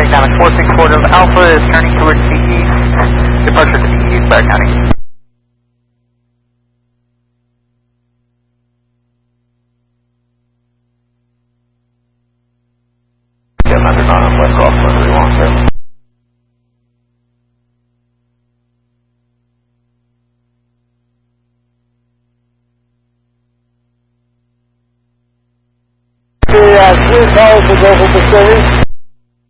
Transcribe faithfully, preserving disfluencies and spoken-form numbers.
Dynamic four six four of Alpha is turning towards the east. Departure to the east, Bragg County. Yeah, London on West Crossland, three one seven. The uh, three calls to go for Pacific.